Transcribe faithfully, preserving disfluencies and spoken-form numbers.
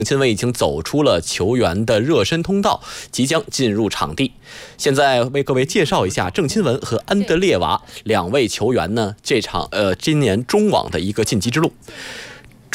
亲文已经走出了球员的热身通道，即将进入场地。现在为各位介绍一下郑钦文和安德烈娃两位球员呢，这场呃今年中网的一个晋级之路。